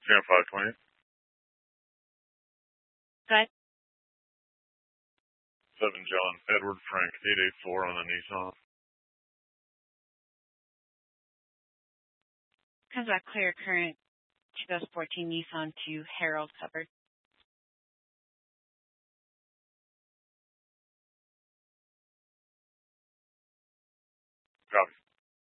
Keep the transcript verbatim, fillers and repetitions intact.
Sam five twenty. Good. seven John Edward Frank eight eight four on the Nissan. Comes back clear current two thousand fourteen Nissan to Herald covered.